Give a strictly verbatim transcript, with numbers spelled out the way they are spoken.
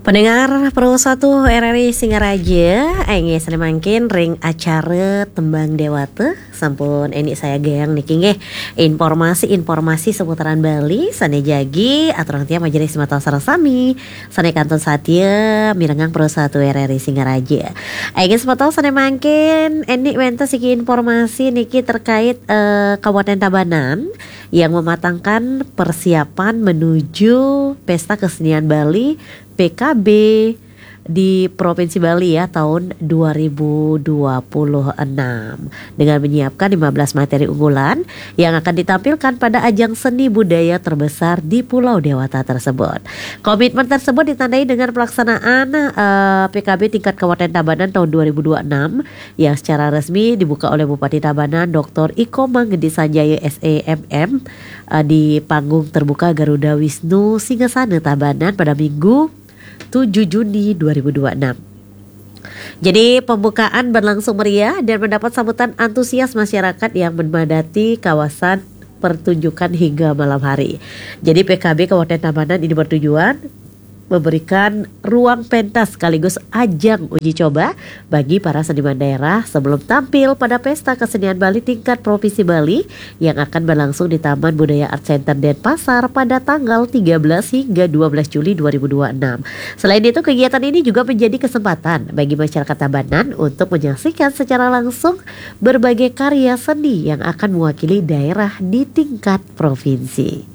Pendengar Pro satu R R I Singaraja, Enge sanemangkin ring acara Tembang Dewata sampun eni saya geang niki nggih informasi-informasi seputaran Bali sane jagi aturang tia majelis mata sarasami sane kanton satya mirengang Pro satu R R I Singaraja. Enge sepatau sanemangkin eni wentes iki informasi niki terkait eh, Kabupaten Tabanan yang mematangkan persiapan menuju Pesta Kesenian Bali P K B di Provinsi Bali ya tahun dua ribu dua puluh enam dengan menyiapkan lima belas materi unggulan yang akan ditampilkan pada ajang seni budaya terbesar di Pulau Dewata tersebut. Komitmen tersebut ditandai dengan pelaksanaan uh, P K B tingkat Kabupaten Tabanan tahun dua ribu dua puluh enam yang secara resmi dibuka oleh Bupati Tabanan Doktor Iko Manggedi Sanjaya S E M M uh, di panggung terbuka Garuda Wisnu Singasana Tabanan pada Minggu tujuh Juni dua ribu dua puluh enam. Jadi pembukaan berlangsung meriah dan mendapat sambutan antusias masyarakat yang memadati kawasan pertunjukan hingga malam hari. Jadi P K B Kabupaten Tabanan ini bertujuan memberikan ruang pentas sekaligus ajang uji coba bagi para seniman daerah sebelum tampil pada Pesta Kesenian Bali tingkat Provinsi Bali yang akan berlangsung di Taman Budaya Art Center Denpasar pada tanggal tiga belas hingga dua belas Juli dua ribu dua puluh enam. Selain itu, kegiatan ini juga menjadi kesempatan bagi masyarakat Tabanan untuk menyaksikan secara langsung berbagai karya seni yang akan mewakili daerah di tingkat provinsi.